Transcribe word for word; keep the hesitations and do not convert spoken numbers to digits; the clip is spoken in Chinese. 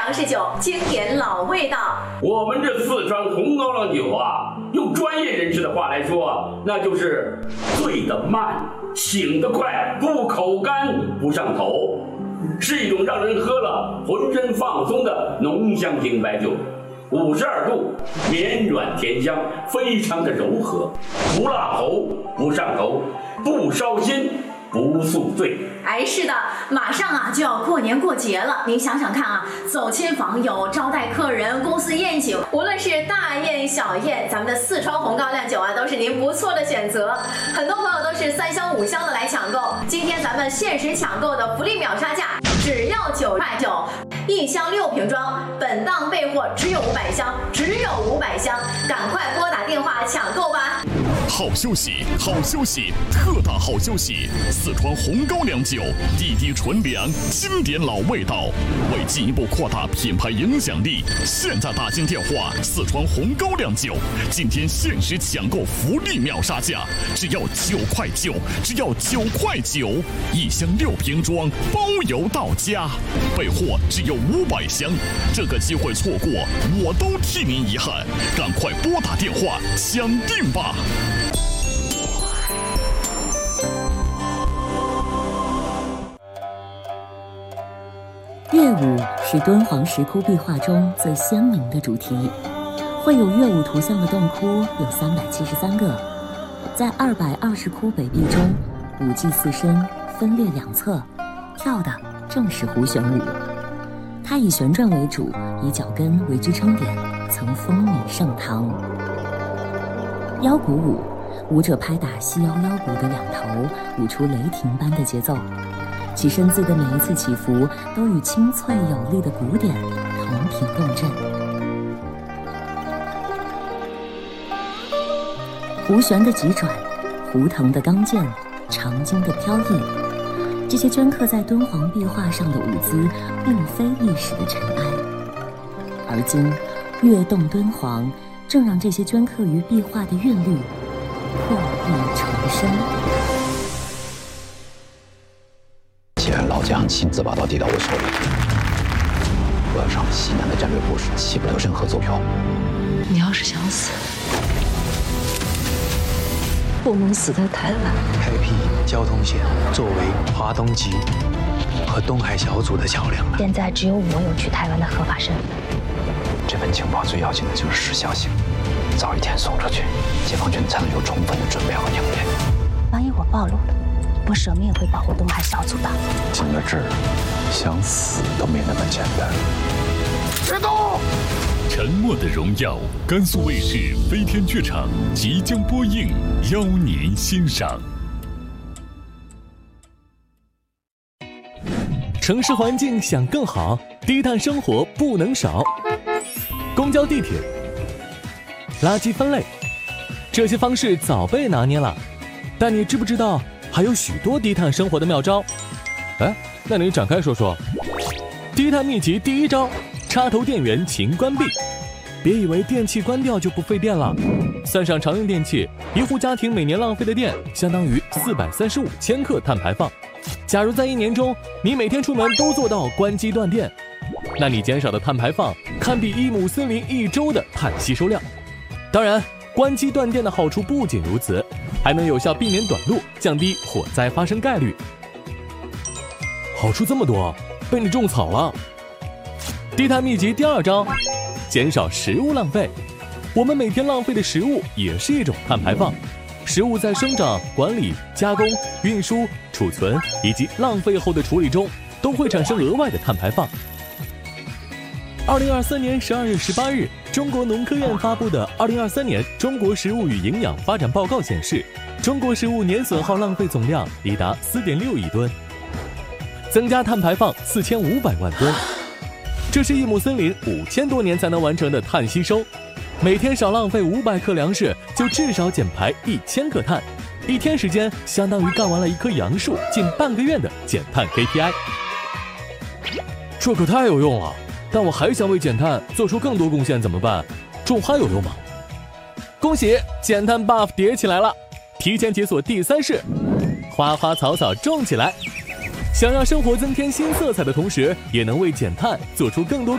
粮食酒，经典老味道。 我们这四川红高粱酒啊，用专业人士的话来说，那就是醉得慢，醒得快，不口干，不上头，是一种让人喝了浑身放松的浓香型白酒。五十二度，绵软甜香，非常的柔和，不辣喉，不上头，不烧心，不宿醉。 哎，是的，马上啊就要过年过节了，您想想看啊，走亲访友、招待客人、公司宴请，无论是大宴小宴，咱们的四川红高粱酒啊，都是您不错的选择。很多朋友都是三箱五箱的来抢购，今天咱们限时抢购的福利秒杀价，只要九块九，一箱六瓶装，本档备货只有五百箱，只有五百箱，赶快拨打电话抢购吧！ 好消息，好消息，特大好消息！四川红高粱酒，滴滴纯粮，经典老味道。为进一步扩大品牌影响力，现在打进电话，四川红高粱酒今天限时抢购福利秒杀价，只要九块九，只要九块九，一箱六瓶装，包邮到家，备货只有五百箱，这个机会错过，我都替您遗憾，赶快拨打电话抢定吧！ 乐舞是敦煌石窟壁画中最鲜明的主题，绘有乐舞图像的洞窟有三百七十三个，在二百二十窟北壁中，舞伎四身分列两侧，跳的正是胡旋舞。它以旋转为主，以脚跟为支撑点，曾风靡盛唐。腰鼓舞，舞者拍打细腰腰鼓的两头，舞出雷霆般的节奏。其身姿的每一次起伏，都与清脆有力的鼓点同频共振。胡旋的急转，胡腾的刚健，长经的飘逸，这些镌刻在敦煌壁画上的舞姿，并非历史的尘埃。而今，跃动敦煌，正让这些镌刻于壁画的韵律破壁重生。 既然老将亲自把刀递到我手里，我要上西南的战略部署，起不了任何奏票。 你要是想死，不能死在台湾。 开辟交通线，作为华东籍和东海小组的桥梁了。 现在只有我有去台湾的合法身份。 这份情报最要紧的就是时效性，早一天送出去，解放军才能有充分的准备和应变。 万一我暴露了，我舍命也会保护东海小组的。 进了这儿，想死都没那么简单。别动！ 沉默的荣耀，甘肃卫视飞天剧场即将播映，邀您欣赏。 城市环境想更好，低碳生活不能少。公交、地铁、垃圾分类，这些方式早被拿捏了，但你知不知道还有许多低碳生活的妙招？哎，那你展开说说。低碳秘籍第一招：插头电源勤关闭。别以为电器关掉就不费电了，算上常用电器，一户家庭每年浪费的电相当于四百三十五千克碳排放。假如在一年中，你每天出门都做到关机断电，那你减少的碳排放堪比一亩森林一周的碳吸收量。当然，关机断电的好处不仅如此，还能有效避免短路，降低火灾发生概率。好处这么多，被你种草了。低碳秘籍第二招：减少食物浪费。我们每天浪费的食物也是一种碳排放。食物在生长、管理、加工、运输、储存以及浪费后的处理中，都会产生额外的碳排放。二零二三年十二月十八日，中国农科院发布的《二零二三年中国食物与营养发展报告》显示，中国食物年损耗浪费总量已达 四点六亿吨，增加碳排放四千五百万吨。这是一亩森林五千多年才能完成的碳吸收。每天少浪费五百克粮食，就至少减排一千克碳。一天时间相当于干完了一棵杨树近半个月的减碳 K P I。这可太有用了！但我还想为减碳做出更多贡献，怎么办？种花有用吗？恭喜，减碳 buff 叠起来了！提前解锁第三式，花花草草种起来。想让生活增添新色彩的同时，也能为减碳做出更多